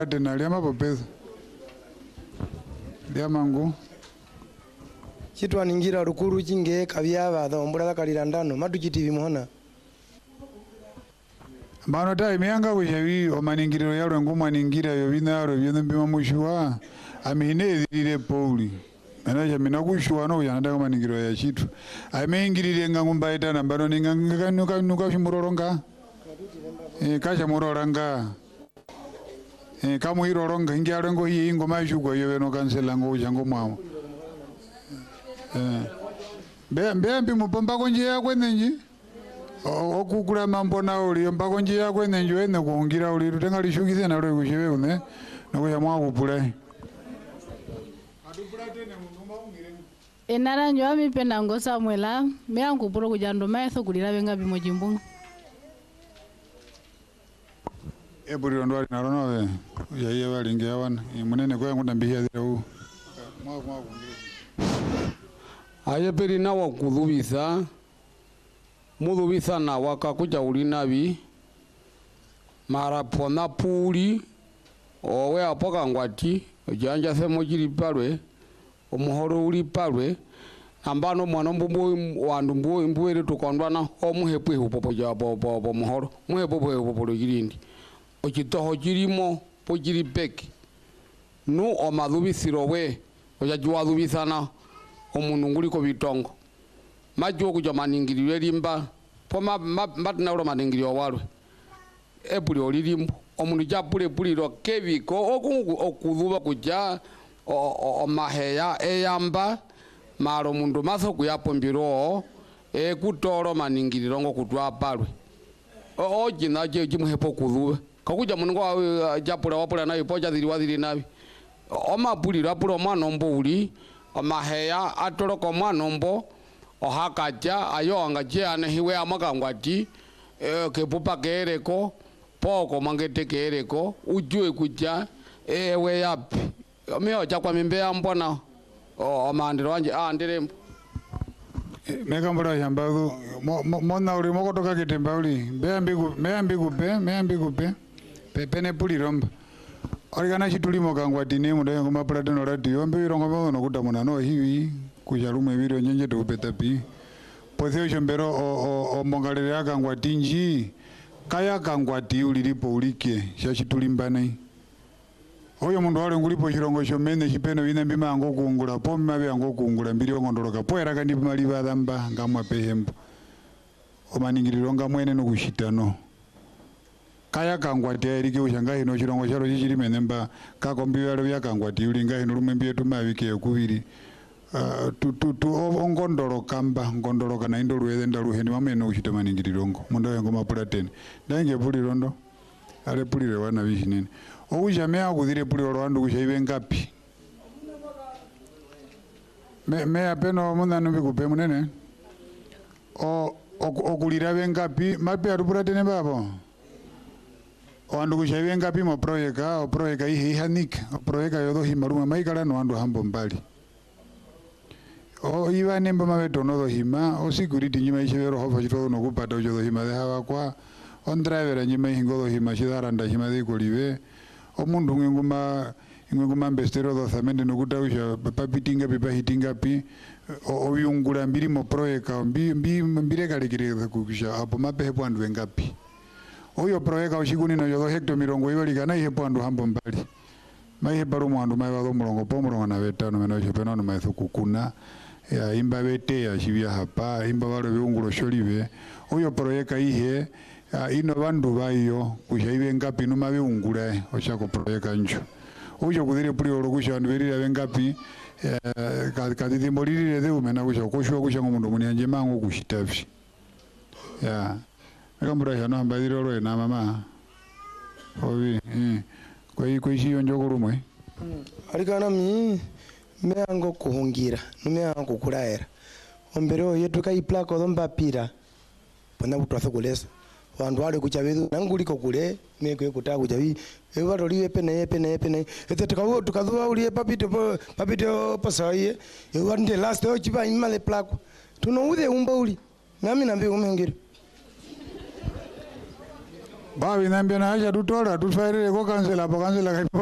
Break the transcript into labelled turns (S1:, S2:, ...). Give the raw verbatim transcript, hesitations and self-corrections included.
S1: tena liama popeza liama ngo
S2: chitwa ningira rukuru chinge kabyaba thombura bakalira ndano matukiti bimuhona
S1: Mano ta imianga kushawi omaningiriro yalo nguma ningira yo binaro byo mbima mushwa amine zirire Pauli Manaja mina kushwa no yanataka maningiro ya chitu amengirire ngangumba itana mbano ninga nuka nuka shimuroronga eh kasha muroranga eh kamu iroronga ngiaro ngo yi ngoma shugwa yo beno kansela ngo jango mwawo eh be be mbi mupamba konje yakwe nenji okukula mambo na uli mpako njia kwene njwe ne kuungira uli rutenga lishukize na lwe kushiwe une nako ya mwa kupula adupula tene munuma ungire
S3: enara njwa mipenda ngosa mwela mea nkupuro kujando maetho kulira benga bimojimbu
S1: eburi ndwali narono we ya iya balinge yawana munene kwa ngunda mbihia zira u mwa mwa kungire
S4: aye peri na wakudhubisa mudhubisa na wakakuja ulinabi mara pona puli owe apoka ngwati ojanja semo jiri palwe omuhoro uli palwe ambano mwana mbumbu wandu mbu mbuere tukondwana omuhepwe hupopo ja popo po muhoro muhepopo hupopo jirindi okitoho jirimo po jiri peki nu omadhubisiro we ojajwa dhubisana omununguli ko bitongo majo kuja maningiriro limba poma matina ulo maningiriro walwe ebuli olilimbo omundu japule puliro kebiko okudhuba kuja omaheya eyamba maro mundu maso kuyapombiro ekutoro maningiriro ngo kutwa palwe ojina je jimuhepo kudhuba kakuja mungu japula wapula nayo poja dhiri wadhiri nabi omapuliro apulo mwanombo uli omaheya atoloko mwanombo ohakaja ayo angaje anahiwe amakangwati e, kepupa kereko poko mangete kereko ujue kuja ewe yapi meo chakwa mimbe mbona o mandiro wanje anderembo
S1: meka mbora yambazu mona uri mokotoka kitemba uli meambigu meambigu pe meambigu pe pepene puli romba origana chitulimo kangwati ne mudaye ngoma platino radio mbe irongo bono kutamuna no hiwi kujalume biro nyenje tukupeta pi poseo chombero o o mongalere akangwati nji kaya kangwati ulilipo ulike shachitulimbana oyo mundu wale ngulipo chirongo chomene chipeno bina mbima ngo kuungula po mabe ngo kuungula mbiri ngondoloka po era kandi maliva dhamba ngamwa pehembo omaningiriro ngamwene no kushitano kaya kangwati erike ushanga hino chirongo charo chichiri menemba kakombiwa lo yakangwati ulinga hino lumembe tumabike kubiri Uh, tu tu tu ngondoro kamba ngondoro kana indo luweze ndaluheni mamene kuchita maningiriro ngo mundo yango mapula tene ndange puliro ndo ale pulire wana bishinene oujamea kudhire puliro wandu kushaibe ngapi me me apeno muna numbi kupe munene o okulira bengapi mape atupula tene babo wandu kushaibe ngapi mo projeka o projeka hii hanika o projeka yodo himaruma maikala no wandu hambo mbali o iba nemba mabeto no dohima o security nyima ishebero hofa chito no kupata ujo dohima de hawa kwa on driver nyima hingo dohima shidaranda hima de kolibe o mundu nguma nguma mbestero do thamende no kutawisha papitinga pipa hitinga pi o yungula mbiri mo proeka mbi mbi mbire kalikire kukisha hapo mape hepo andu ngapi oyo proeka oshikuni no yodo hecto mirongo ibali kana hepo andu hambo mbali mai baro mwandu mai wado mulongo po mulongo na betano meno chepeno no mai thukuna ya imba bete ya shibia hapa imba wale viungulo sholive oyo proyeka ihe ino bandu bayo kushaibe ngapi no mabe ungula oshako proyeka njo oyo kudire puli oro kusha ndwerira bengapi kadidi molirire de umena kusha koshwa kusha ngomundu munyange mangu kushitafi ya ngambura ya namba diroro na mama obi eh kwa hiyo kwa hiyo njo kurumwe
S2: alikana mi meango kuhungira numeango kulaera ombero yetu kai plako domba pira pona butwaso kulesa wandu wale kuchabezu nanguliko kule meko kutaka kuchabi ewa roliwe pene pene pene ete tukawo tukadhuwa ulie papito papito pasaye ewa nde last o chiba imale plako tuno ude umba uli nami nambe umengiro
S1: bavi nambia na acha tutora tutwairire kwa kansela hapo kansela